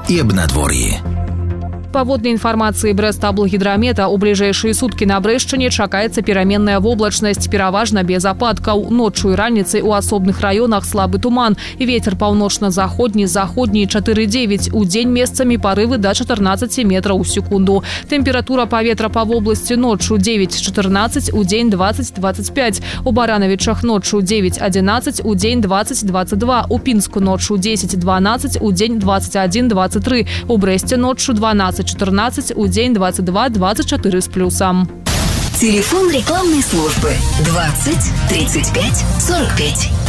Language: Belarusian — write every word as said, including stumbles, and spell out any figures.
і аб надвор'і. Паводле інфармацыі Брэст-Аблгідрамета, у бліжэйшыя суткі на Брэшчыне чакаецца пераменная воблачнасць, пераважна без ападкаў. Ноччу і раніцай у асобных раёнах слабы туман. Вецер паўночна-заходні, заходні чатыры дзевяць. У дзень месцамі парывы да чатырнаццаці метраў у секунду. Тэмпература паветра па вобласці ноччу дзевяць чатырнаццаць, у дзень дваццаць дваццаць пяць. У Баранавічах ноччу дзевяць адзінаццаць, у дзень дваццаць дваццаць два. У Пінску ноччу дзесяць дванаццаць, у дзень дваццаць адзін дваццаць тры. У Брэсце ноччу дванаццаць чатырнаццаць, у дзень двадцать два двадцать четыре с плюсом. Телефон рекламной службы двадцать тридцать пять сорок пять.